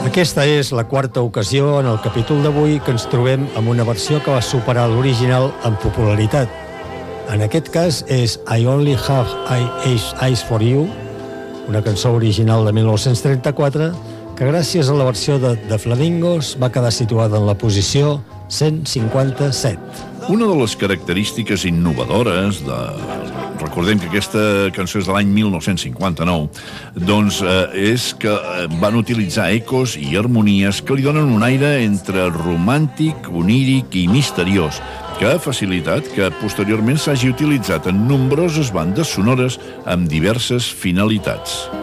Aquesta és la quarta ocasió en el capítol d'avui que ens trobem amb una versió que va superar l'original en popularitat. En aquest cas és I Only Have Eyes for You, una cançó original de 1934 que gràcies a la versió de The Flamingos va quedar situada en la posició 157. Una de les característiques innovadores recordem que aquesta cançó és de l'any 1959, doncs és que van utilitzar ecos i harmonies que li donen un aire entre romàntic, oníric i misteriós, que ha facilitat que posteriorment s'hagi utilitzat en nombroses bandes sonores amb diverses finalitats.